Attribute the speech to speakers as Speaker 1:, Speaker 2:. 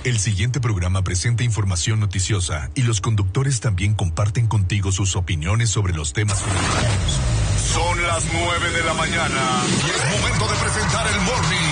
Speaker 1: El siguiente programa presenta información noticiosa y los conductores también comparten contigo sus opiniones sobre los temas funerarios. Son las 9 de la mañana y es momento de presentar el Morning